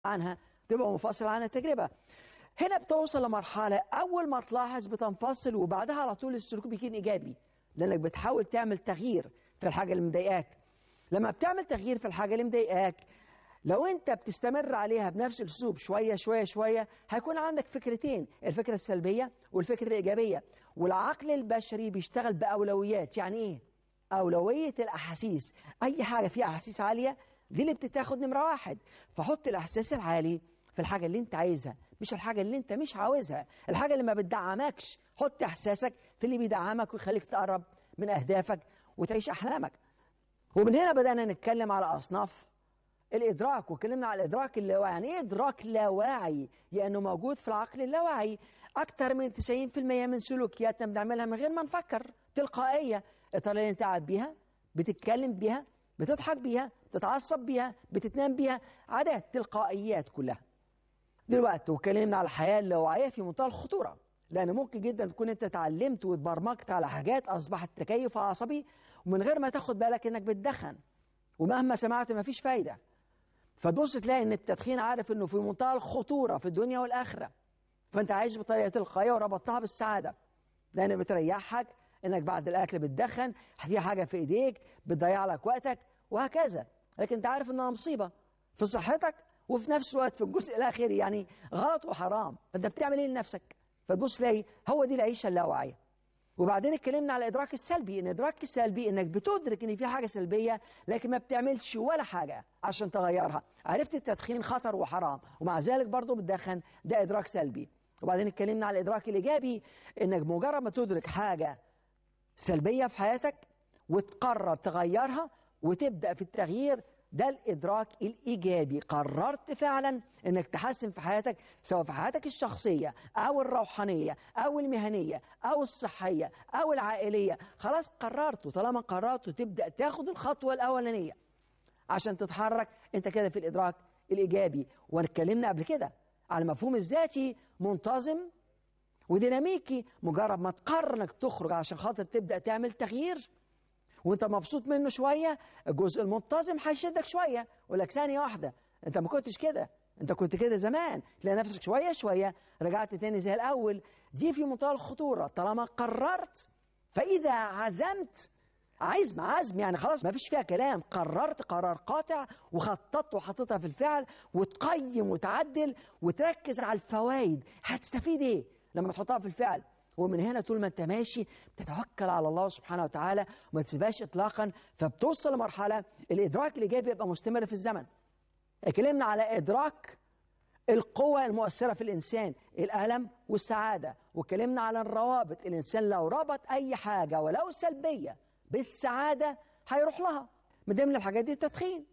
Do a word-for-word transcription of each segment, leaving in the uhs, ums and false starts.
عنها تبقى منفصل عن التجربة. هنا بتوصل لمرحلة أول ما تلاحظ بتنفصل، وبعدها على طول السلوك بيكون إيجابي، لأنك بتحاول تعمل تغيير في الحاجة اللي مضايقاك. لما بتعمل تغيير في الحاجة اللي مضايقاك، لو أنت بتستمر عليها بنفس الأسلوب شوية شوية شوية، هيكون عندك فكرتين، الفكرة السلبية والفكرة الإيجابية. والعقل البشري بيشتغل بأولويات. يعني إيه؟ أولوية الأحاسيس. أي حاجة فيها أحاسيس عالية دي اللي بتتاخد نمرة واحد. فحط الإحساس العالي في الحاجة اللي أنت عايزها، مش الحاجة اللي أنت مش عاوزها، الحاجة اللي ما بتدعمكش. حط إحساسك في اللي بيدعمك ويخليك تقرب من أهدافك وتعيش أحلامك. ومن هنا بدأنا نتكلم على أصناف الإدراك، وكلمنا على الإدراك اللاواعي. يعني إيه إدراك لاواعي؟ لأنه موجود في العقل اللاواعي. أكثر من تسعين بالمئة من سلوكياتنا بنعملها من غير ما نفكر، تلقائية. الطريقة اللي أنت قاعد بيها، بتتكلم بيها، بتضحك بيها، بتتعصب بيها، بتتنام بيها، عادات، تلقائيات كلها. دلوقتي وكلمنا على الحياة اللاواعية في منتهى الخطورة، لأن ممكن جدا تكون أنت اتعلمت واتبرمجت على حاجات أصبحت تكيف عصبي، ومن غير ما تاخد بالك إنك بتدخن، ومهما سمعت ما فيش فايدة. فتبص تلاقي إن التدخين عارف إنه في منتهى الخطورة في الدنيا والآخرة، فأنت عايش بطريقة تلقائية وربطتها بالسعادة، لأن بتريحك إنك بعد الأكل بتدخن، في حاجة في إيديك بتضيع لك وقتك وهكذا. لكن أنت عارف إنها مصيبة في صحتك، وفي نفس الوقت في الجزء الآخري يعني غلط وحرام. فأنت بتعمل إيه لنفسك؟ فتبص تلاقي هو دي العيشة اللاواعية. وبعدين اتكلمنا على الإدراك السلبي. إن الإدراك السلبي إنك بتدرك إن في حاجة سلبية لكن ما بتعملش ولا حاجة عشان تغيرها. عرفت التدخين خطر وحرام ومع ذلك برضه بتدخن، ده إدراك سلبي. وبعدين اتكلمنا على الإدراك الإيجابي، إنك مجرد ما تدرك حاجة سلبية في حياتك وتقرر تغيرها وتبدأ في التغيير، ده الإدراك الإيجابي. قررت فعلا إنك تحسن في حياتك، سواء في حياتك الشخصية أو الروحانية أو المهنية أو الصحية أو العائلية. خلاص قررت، وطالما قررت تبدأ تاخد الخطوة الأولانية عشان تتحرك. أنت كده في الإدراك الإيجابي. واتكلمنا قبل كده على المفهوم الذاتي منتظم وديناميكي. مجرد ما تقرر إنك تخرج عشان خاطر تبدأ تعمل تغيير وانت مبسوط منه شوية، الجزء المنتظم هيشدك شوية ولك ثانية واحدة انت ما كنتش كده، انت كنت كده زمان. تلاقي نفسك شوية شوية رجعت تاني زي الأول. دي في منتهى الخطورة. طالما قررت، فإذا عزمت، عزم عزم يعني خلاص ما فيش فيها كلام، قررت قرار قاطع وخططت وحطيتها في الفعل، وتقيم وتعدل وتركز على الفوائد. هتستفيد ايه لما تحطها في الفعل؟ ومن هنا طول ما انت ماشي بتتوكل على الله سبحانه وتعالى وما تسيبهاش اطلاقا. فبتوصل لمرحله الادراك الايجابي يبقى مستمر في الزمن. اتكلمنا على ادراك القوة المؤثرة في الإنسان، الألم والسعادة. واتكلمنا على الروابط. الإنسان لو ربط أي حاجة ولو سلبية بالسعادة هيروح لها. من ضمن الحاجات دي التدخين،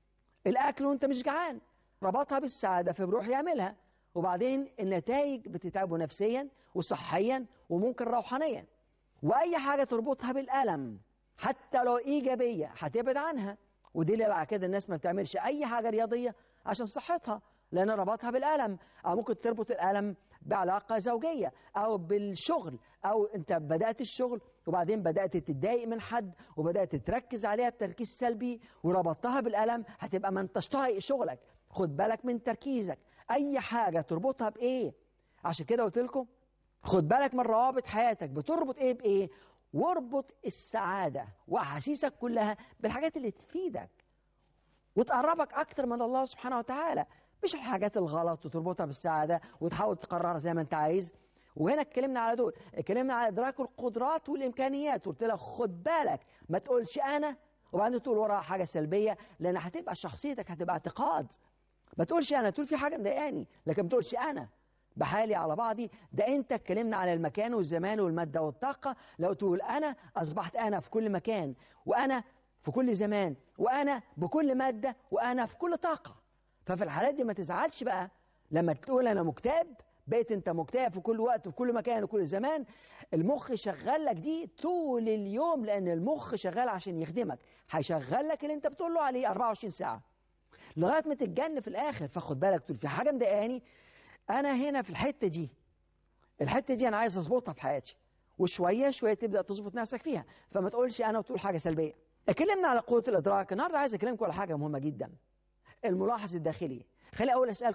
الأكل وأنت مش جعان، ربطها بالسعادة فبيروح يعملها، وبعدين النتائج بتتعبه نفسيا وصحيا وممكن روحانيا. وأي حاجة تربطها بالألم حتى لو إيجابية هتبعد عنها. ودليل على كده الناس ما بتعملش أي حاجة رياضية عشان صحتها، لأن ربطها بالألم. أو ممكن تربط الألم بعلاقة زوجية أو بالشغل، أو أنت بدأت الشغل وبعدين بدأت تتضايق من حد وبدأت تركز عليها بتركيز سلبي وربطتها بالألم، هتبقى ما انتش طايق شغلك. خد بالك من تركيزك. أي حاجة تربطها بإيه؟ عشان كده قلت لكم خد بالك من روابط حياتك، بتربط إيه بإيه؟ واربط السعادة وأحاسيسك كلها بالحاجات اللي تفيدك وتقربك أكتر من الله سبحانه وتعالى، مش الحاجات الغلط وتربطها بالسعادة وتحاول تقررها زي ما أنت عايز. وهنا اتكلمنا على دول. اتكلمنا على إدراك القدرات والإمكانيات، وقلت لك خد بالك ما تقولش أنا وبعدين تقول وراها حاجة سلبية، لأن هتبقى شخصيتك هتبقى اعتقاد. ما تقولش أنا، تقول في حاجة مضايقاني، لكن ما تقولش أنا بحالي على بعضي. ده أنت اتكلمنا على المكان والزمان والمادة والطاقة. لو تقول أنا أصبحت أنا في كل مكان، وأنا في كل زمان، وأنا بكل مادة، وأنا في كل طاقة. ففي الحالات دي ما تزعلش بقى لما تقول أنا مكتئب. بقيت أنت مكتئب في كل وقت وفي كل مكان وكل زمان. المخ شغال لك دي طول اليوم، لأن المخ شغال عشان يخدمك، هيشغل لك اللي أنت بتقول له عليه أربعة وعشرين ساعة لغاية ما تتجن في الآخر. فخد بالك تقول في حاجة مضايقاني، أنا هنا في الحتة دي، الحتة دي أنا عايز أظبطها في حياتي، وشوية شوية تبدأ تظبط نفسك فيها. فما تقولش أنا وتقول حاجة سلبية. اتكلمنا على قوة الإدراك. النهاردة عايز أكلمكم على حاجة مهمة جدا، الملاحظ الداخلي. خلي اول اسال